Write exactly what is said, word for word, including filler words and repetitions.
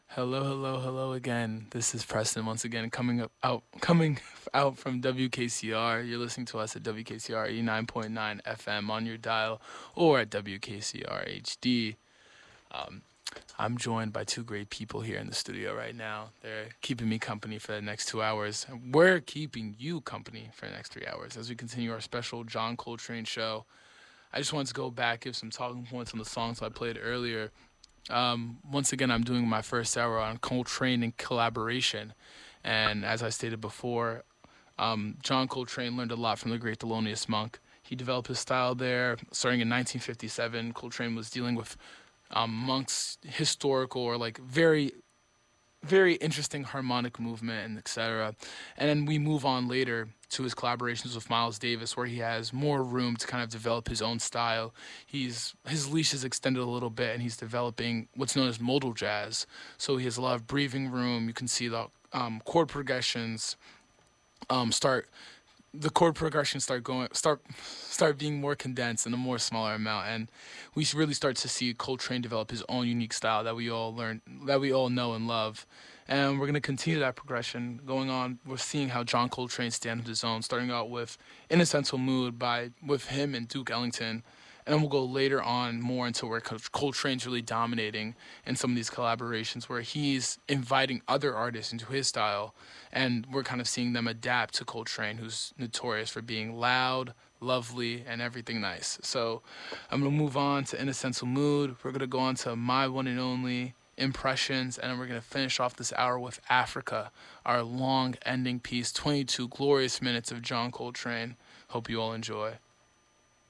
Hello, hello, hello again. This is Preston once again coming up out coming out from W K C R. You're listening to us at W K C R eighty-nine point nine F M on your dial or at W K C R H D. Um, I'm joined by two great people here in the studio right now. They're keeping me company for the next two hours. We're keeping you company for the next three hours as we continue our special John Coltrane show. I just wanted to go back, give some talking points on the songs I played earlier. Um, once again, I'm doing my first hour on Coltrane and collaboration. And as I stated before, um, John Coltrane learned a lot from the great Thelonious Monk. He developed his style there. Starting in nineteen fifty-seven, Coltrane was dealing with um, Monk's historical or like very very interesting harmonic movement and et cetera. And then we move on later to his collaborations with Miles Davis, where he has more room to kind of develop his own style. He's his leash is extended a little bit, and he's developing what's known as modal jazz. So he has a lot of breathing room. You can see the um, chord progressions um, start the chord progressions start going start start being more condensed in a more smaller amount, and we really start to see Coltrane develop his own unique style that we all learn that we all know and love. And we're going to continue that progression going on. We're seeing how John Coltrane stands on his own, starting out with In a Sensible Mood by with him and Duke Ellington. And then we'll go later on more into where Coltrane's really dominating in some of these collaborations, where he's inviting other artists into his style, and we're kind of seeing them adapt to Coltrane, who's notorious for being loud, lovely, and everything nice. So I'm going to move on to In a Sensible Mood. We're going to go on to My One and Only, Impressions, and then we're going to finish off this hour with Africa, our long ending piece, twenty-two glorious minutes of John Coltrane. Hope you all enjoy.